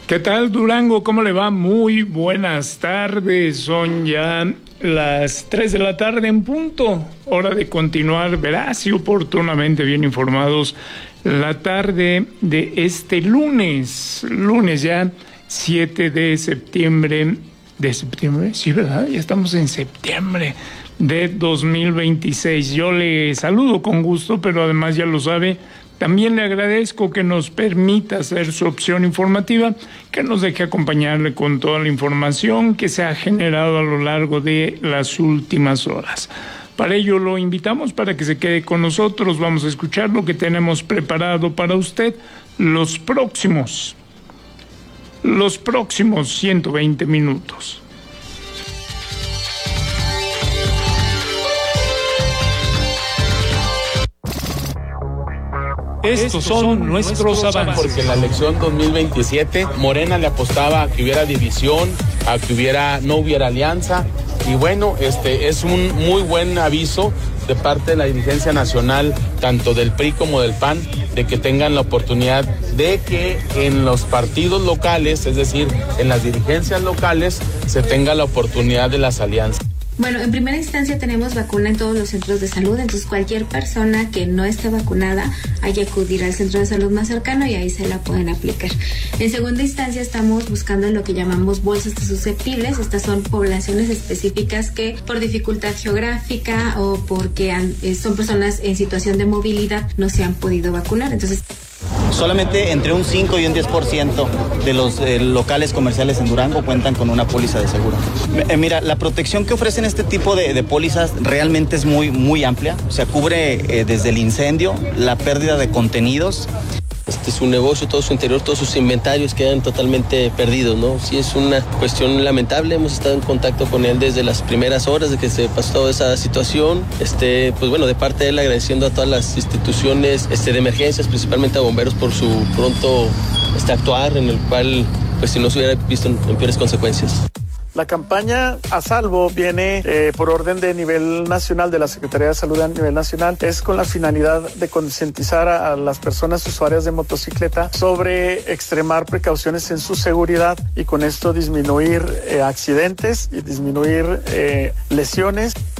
¿Qué tal, Durango? ¿Cómo le va? Muy buenas tardes. Son ya las 3 de la tarde en punto. Hora de continuar veraz y oportunamente bien informados la tarde de este lunes. Lunes ya 7 de septiembre. ¿De septiembre? Sí, ¿verdad? Ya estamos en septiembre de 2026. Yo le saludo con gusto, pero además ya lo sabe, también le agradezco que nos permita ser su opción informativa, que nos deje acompañarle con toda la información que se ha generado a lo largo de las últimas horas. Para ello lo invitamos para que se quede con nosotros. Vamos a escuchar lo que tenemos preparado para usted los próximos 120 minutos. Estos son nuestros avances. Porque en la elección 2027 Morena le apostaba a que hubiera división, a que no hubiera alianza. Y bueno, es un muy buen aviso de parte de la dirigencia nacional, tanto del PRI como del PAN, de que tengan la oportunidad de que en los partidos locales, es decir, en las dirigencias locales, se tenga la oportunidad de las alianzas. Bueno, en primera instancia tenemos vacuna en todos los centros de salud, entonces cualquier persona que no esté vacunada hay que acudir al centro de salud más cercano y ahí se la pueden aplicar. En segunda instancia estamos buscando lo que llamamos bolsas de susceptibles. Estas son poblaciones específicas que por dificultad geográfica o porque son personas en situación de movilidad no se han podido vacunar. Entonces, solamente entre un 5 y un 10% de los locales comerciales en Durango cuentan con una póliza de seguro. Mira, la protección que ofrecen este tipo de pólizas realmente es muy, muy amplia. O sea, cubre desde el incendio, la pérdida de contenidos. Este es un negocio, todo su interior, todos sus inventarios quedan totalmente perdidos, ¿no? Sí, es una cuestión lamentable. Hemos estado en contacto con él desde las primeras horas de que se pasó toda esa situación. Pues bueno, de parte de él agradeciendo a todas las instituciones de emergencias, principalmente a bomberos por su pronto actuar, en el cual pues si no se hubiera visto en peores consecuencias. La campaña A Salvo viene por orden de nivel nacional, de la Secretaría de Salud a nivel nacional. Es con la finalidad de concientizar a las personas usuarias de motocicleta sobre extremar precauciones en su seguridad y con esto disminuir accidentes y disminuir lesiones.